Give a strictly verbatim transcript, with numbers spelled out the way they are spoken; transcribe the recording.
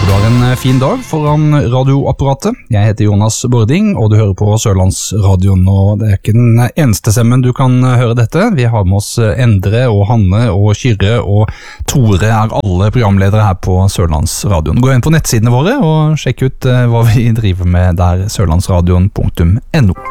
du har en fin dag foran radioapparatet. Jeg heter Jonas Bording, og du hører på Sørlandsradioen, og det er ikke den eneste stemmen du kan høre dette. Vi har med oss Endre og Hanne og Kyrre og Tore er alle programledere her på Sørlandsradioen. Gå inn på nettsidene våre og sjekk ut hva vi driver med der, sørlandsradion punktum no.